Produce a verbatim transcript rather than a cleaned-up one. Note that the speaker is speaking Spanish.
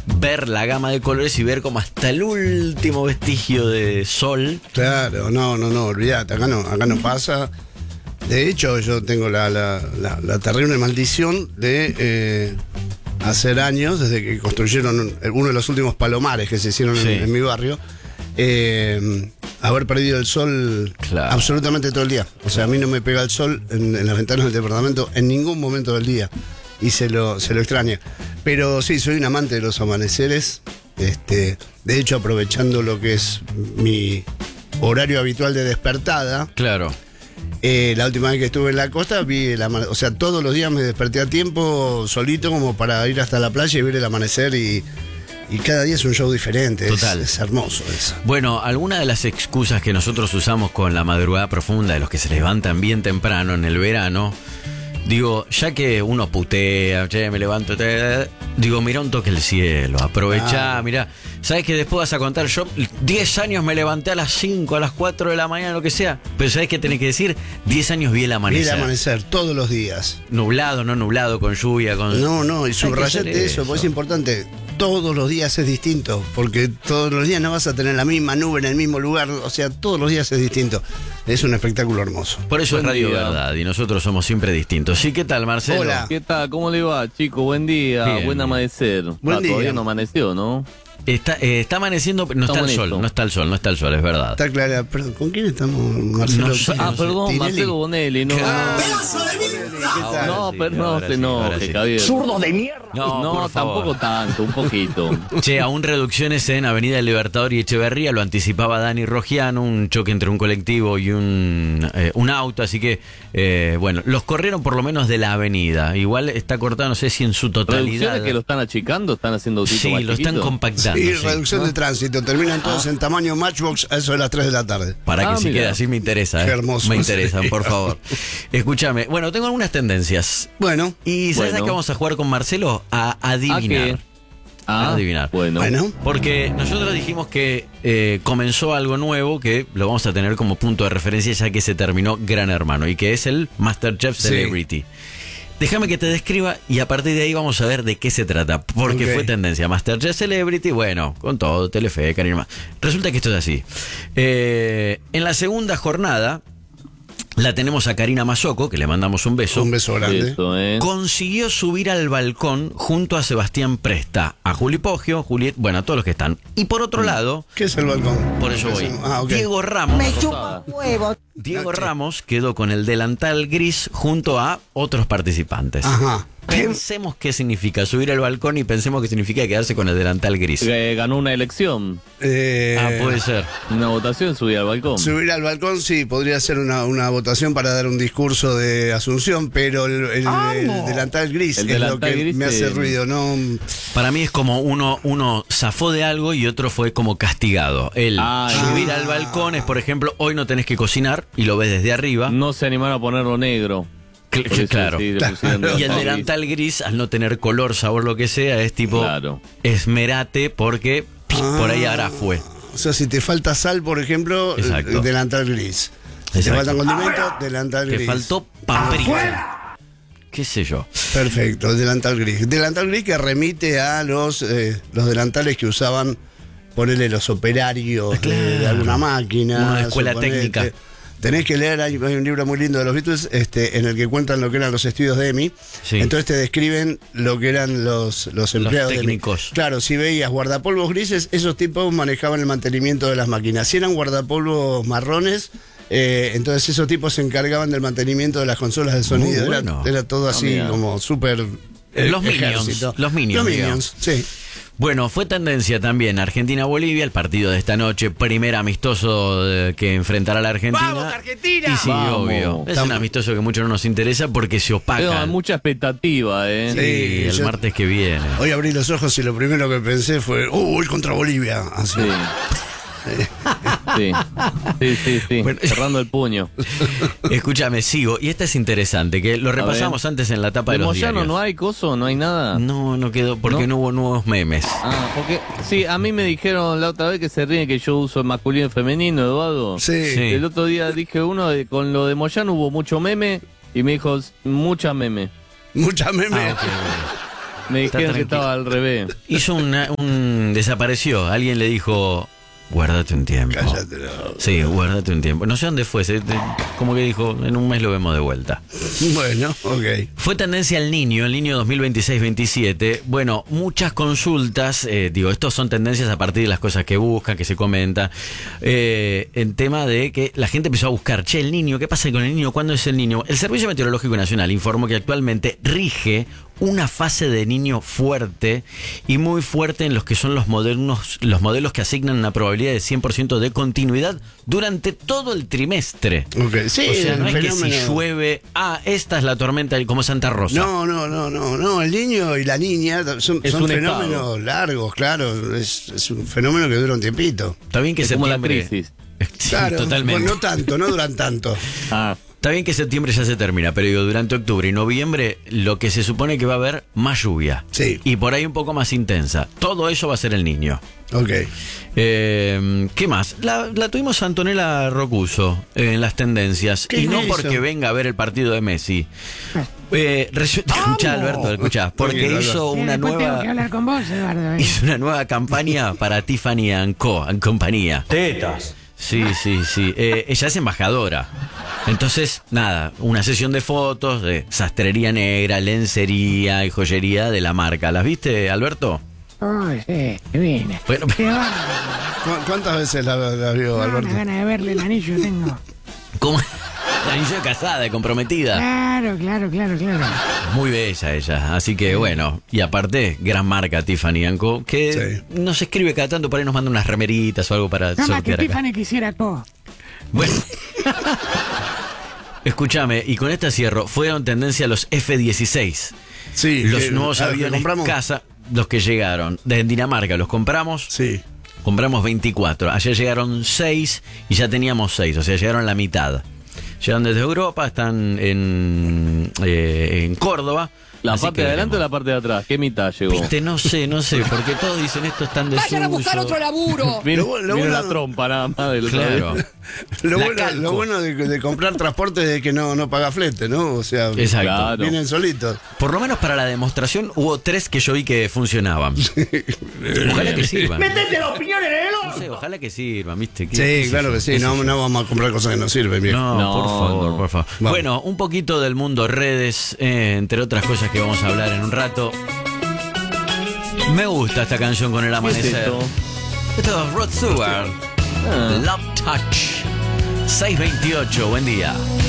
ver la gama de colores y ver como hasta el último vestigio de sol. Claro, no, no, no, olvídate, acá no, acá no pasa. De hecho, yo tengo la, la, la, la terrible maldición de eh, hacer años, desde que construyeron uno de los últimos palomares que se hicieron Sí. en, en mi barrio, eh, haber perdido el sol Claro. absolutamente todo el día. O sea, a mí no me pega el sol en, en las ventanas del departamento en ningún momento del día. Y se lo, se lo extraña. Pero sí, soy un amante de los amaneceres. Este, de hecho, aprovechando lo que es mi horario habitual de despertada, Claro. eh, la última vez que estuve en la costa vi el amanecer. O sea, todos los días me desperté a tiempo solito como para ir hasta la playa y ver el amanecer y, y cada día es un show diferente. Total. Es, es hermoso eso. Bueno, alguna de las excusas que nosotros usamos con la madrugada profunda, de los que se levantan bien temprano en el verano, digo, ya que uno putea, che, me levanto, te... digo, mira un toque el cielo, aprovechá, Ah. mirá. ¿Sabes que después vas a contar? Yo diez años me levanté a las cinco, a las cuatro de la mañana, lo que sea. Pero ¿sabes qué tenés que decir? diez años vi el Vi amanecer. el amanecer todos los días. Nublado, no nublado, con lluvia, con... No, no, y Hay que hacer subrayate eso, porque es importante. Todos los días es distinto, porque todos los días no vas a tener la misma nube en el mismo lugar, o sea, todos los días es distinto. Es un espectáculo hermoso. Por eso Buen es Radio día. Verdad y nosotros somos siempre distintos. ¿Sí? ¿Qué tal, Marcelo? Hola. ¿Qué tal? ¿Cómo le va, chico? Buen día, Bien. buen amanecer. Buen Ah, día. Todavía no amaneció, ¿no? Está, eh, está amaneciendo, pero no Está está, el bonito. sol, no está el sol, no está el sol, es verdad. Está clara, perdón, ¿con quién estamos, Marcelo? No sé. Ah, perdón, Tinelli. Marcelo Bonelli, no. Ah, ¿Qué tal? No, Sí, pero no ahora se sí, no, ahora sí. Javier. ¡Zurdo de mierda! No, No, por favor. tampoco tanto, un poquito. Che, aún reducciones en Avenida del Libertador y Echeverría, lo anticipaba Dani Rogiano, un choque entre un colectivo y un, eh, un auto, así que, eh, bueno, los corrieron por lo menos de la avenida. Igual está cortado, no sé si en su totalidad. ¿Reducciones que lo están achicando? ¿Están haciendo autitos Sí, más lo están chiquitos? compactando. Sí, sí. reducción de tránsito. Terminan todos en tamaño Matchbox a eso de las tres de la tarde. Para Ah, que si mira. quede así me interesa. Qué eh. hermoso Me interesan, sería. por favor. Escúchame. Bueno, tengo algunas tendencias. Bueno, Y ¿sabes Bueno. a qué vamos a jugar con Marcelo? A adivinar. ¿A qué? Ah, Adivinar. Bueno. bueno. Porque nosotros dijimos que eh, comenzó algo nuevo que lo vamos a tener como punto de referencia ya que se terminó Gran Hermano y que es el MasterChef Sí. Celebrity. Déjame que te describa y a partir de ahí vamos a ver de qué se trata. Porque Ok. fue tendencia MasterChef Celebrity, bueno, con todo, Telefe, cariño más. Resulta que esto es así. Eh, en la segunda jornada la tenemos a Karina Mazzocco, que le mandamos un beso. Un beso grande. Eso, ¿eh? Consiguió subir al balcón junto a Sebastián Presta, a Juli Poggio, Juliet, bueno, a todos los que están. Y por otro lado, ¿Qué es el balcón? por eso voy, Ah, ok. Diego Ramos, Me chupa huevos. Diego Ok. Ramos quedó con el delantal gris junto a otros participantes. Ajá. Pensemos qué significa subir al balcón y pensemos qué significa quedarse con el delantal gris. Eh, ganó una elección, Eh, Ah, puede ser. una votación, subí al balcón. Subir al balcón, sí, podría ser una, una votación para dar un discurso de Asunción, pero el, el- el delantal gris El es lo delantal que gris, me hace eh, ruido, ¿no? Para mí es como uno, uno zafó de algo y otro fue como castigado. El Ah, subir ah. al balcón es, por ejemplo, hoy no tenés que cocinar y lo ves desde arriba. No se animaron a ponerlo negro. Cl- Por eso claro. sí, le pusieron Claro. Y el delantal delantal gris, al no tener color, sabor, lo que sea, es tipo Claro. esmerate porque pi, por ahí ahora fue. O sea, si te falta sal, por ejemplo, Exacto. el delantal gris. Si Exacto. te faltan condimentos, delantal Te gris. faltó paprika. ¿Qué sé yo? Perfecto, el delantal gris. Delantal gris que remite a los, eh, los delantales que usaban, ponerle los operarios de- Claro. de, alguna máquina. Uno de escuela suponete. técnica. Tenés que leer, hay, hay un libro muy lindo de los Beatles este, en el que cuentan lo que eran los estudios de E M I. Sí. Entonces te describen lo que eran los, los empleados de E M I. técnicos. Claro, si veías guardapolvos grises, esos tipos manejaban el mantenimiento de las máquinas. Si eran guardapolvos marrones, eh, entonces esos tipos se encargaban del mantenimiento de las consolas de sonido. Muy Era- bueno. era, todo así mira. como súper... eh, Los Minions, ejército. los Minions, Los digamos. Minions, sí. Bueno, fue tendencia también Argentina-Bolivia, el partido de esta noche, primer amistoso eh, que enfrentará a la Argentina. ¡Vamos, Argentina! Y sí, Vamos. obvio. Es un Estamos- amistoso que mucho no nos interesa porque se Pero opaca. hay mucha expectativa, ¿eh? Sí, Sí, el yo- martes que viene. Hoy abrí los ojos y lo primero que pensé fue, ¡uh, voy contra Bolivia! Así. Sí. Sí, sí, sí, sí. Bueno. Cerrando el puño. Escúchame, sigo. Y esta es interesante, que lo repasamos ver. antes en la tapa de, ¿De los Moyano diarios. no hay coso? ¿No hay nada? No, no quedó, porque no, ¿No? hubo nuevos memes. Ah, porque sí, a mí me dijeron la otra vez que se ríen que yo uso el masculino y femenino, Eduardo. Sí. Sí. El otro día dije uno, de- con lo de Moyano hubo mucho meme y me dijo mucha meme. Mucha meme. Ah, ok. Me Está dijeron que tranquilo. estaba al revés. Hizo una- un... desapareció. Alguien le dijo, guárdate un tiempo. Cállate. No. Sí, guárdate un tiempo. No sé dónde fue. se- de- como que dijo, en un mes lo vemos de vuelta. Bueno, ok. Fue tendencia el niño, el niño dos mil veintiséis veintisiete. Bueno, muchas consultas, eh, digo, estos son tendencias a partir de las cosas que buscan, que se comentan, eh, en tema de que la gente empezó a buscar, che, el niño, ¿qué pasa con el niño? ¿Cuándo es el niño? El Servicio Meteorológico Nacional informó que actualmente rige una fase de niño fuerte y muy fuerte en los que son los modelos, los modelos que asignan una probabilidad de cien por ciento de continuidad durante todo el trimestre. Ok, sí, O sea, no el es que si fenómeno- llueve, ah, esta es la tormenta como Santa Rosa. No, no, no, no, no. El niño y la niña son, Es son un fenómenos estado. largos, claro. Es, es un fenómeno que dura un tiempito. Está bien que Es como la septiembre. crisis. Sí, Claro, totalmente. bueno, no tanto, no duran tanto. Ah, Está bien que septiembre ya se termina, pero digo, durante octubre y noviembre lo que se supone que va a haber más lluvia. Sí. Y por ahí un poco más intensa. Todo eso va a ser el niño. Ok. Eh, ¿Qué más? La, la tuvimos a Antonella Rocuso eh, en las tendencias. ¿Qué Y no hizo? porque venga a ver el partido de Messi. Eh, resu- escuchá, Alberto, escuchá. Porque Tranquilo, hizo Sí, una después tengo que nueva. hablar con vos, Eduardo. ¿eh? Hizo una nueva campaña para Tiffany and Co. and compañía. Tetas. Sí, sí, sí. Eh, ella es embajadora. Entonces, nada, una sesión de fotos de sastrería negra, lencería y joyería de la marca. ¿Las viste, Alberto? Uy, sí, divina. Bueno, Qué bárbaro. ¿Cu- ¿Cuántas veces la, la vio No, Alberto? una gana de verle el anillo tengo. ¿cómo? La anillo de casada, de comprometida. Claro, claro, claro, claro. Muy bella ella. Así que, bueno, y aparte, gran marca Tiffany and Co. Que Sí. nos escribe cada tanto, por ahí nos manda unas remeritas o algo para Nada más que sortear acá. Tiffany quisiera co. Bueno. Escúchame, y con esta cierro, fueron tendencia los F dieciséis. Sí. Los que- nuevos ah, que aviones compramos. casa, los que llegaron de Dinamarca, los compramos, Sí. compramos veinticuatro. Ayer llegaron seis y ya teníamos seis, o sea, llegaron la mitad. Llegaron desde Europa, están en, eh, en Córdoba. ¿la así parte que de adelante o veremos. la parte de atrás? ¿Qué mitad llegó? Viste, no sé, no sé, porque todos dicen esto es tan Vayan a buscar desuso. otro laburo. Vino, Lo- lo vino bueno- la trompa nada más del otro Claro. día. Lo La bueno, calco. lo bueno de, de comprar transporte es que no, no paga flete, ¿no? O sea, Exacto. Claro. vienen solitos. Por lo menos para la demostración hubo tres que yo vi que funcionaban. Ojalá que sirvan. Metete la opinión en el No sé, ojalá que sirvan, ¿viste? ¿Qué- Sí, qué sé claro yo? que sí. ¿Qué sé No, yo? no vamos a comprar cosas que no sirven, viejo. No, No, por favor, no. por favor. Vamos. Bueno, un poquito del mundo redes, eh, entre otras cosas que vamos a hablar en un rato. Me gusta esta canción con el ¿Qué es amanecer. esto? Esto es Rod Stewart. Ah. Love Touch. seis veintiocho, buen día.